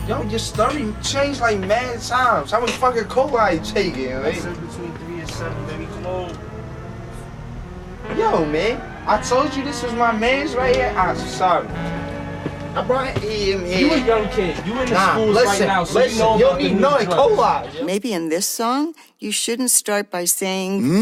Yo, your story changed like mad times. How much fucking cola you taking, man? I said between 3 and 7, baby. Come on. Yo, man, I told you this was my man's right here. I'm sorry. I brought him here. You a young kid. You in the schools right now, so listen, you know you about don't the need new no drugs. cola. Maybe in this song, you shouldn't start by saying,